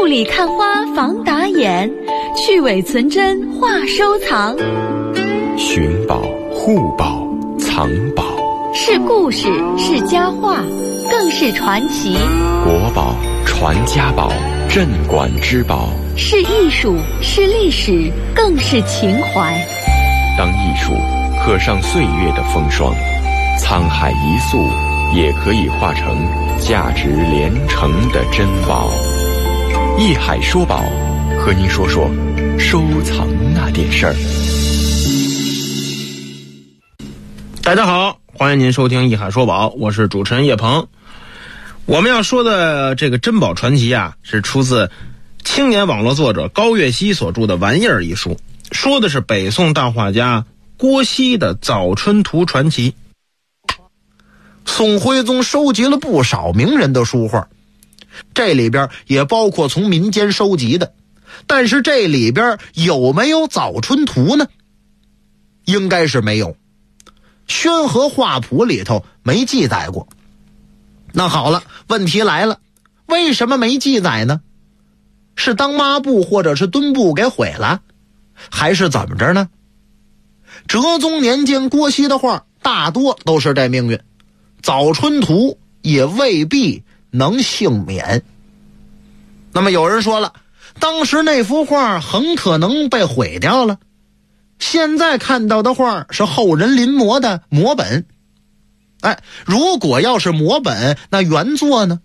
雾里看花防打眼，去伪存真话收藏。 寻宝、护宝、藏宝， 是故事，是佳话，更是传奇。 国宝、传家宝、镇馆之宝， 是艺术，是历史，更是情怀。 当艺术刻上岁月的风霜，沧海一粟也可以化成价值连城的珍宝。艺海说宝，和您说说收藏那点事儿。 大家好，欢迎您收听艺海说宝，我是主持人叶鹏。我们要说的这个珍宝传奇啊，是出自青年网络作者高月溪所著的《玩意儿》一书，说的是北宋大画家郭熙的《早春图传奇》。 宋徽宗收集了不少名人的书画，这里边也包括从民间收集的，但是这里边有没有早春图呢？应该是没有，宣和画谱里头没记载过。那好了，问题来了，为什么没记载呢？是当抹布或者是墩布给毁了，还是怎么着呢？哲宗年间郭熙的画大多都是这命运，早春图也未必能幸免。那么有人说了，当时那幅画很可能被毁掉了，现在看到的画是后人临摹的摹本。如果要是摹本，那原作呢？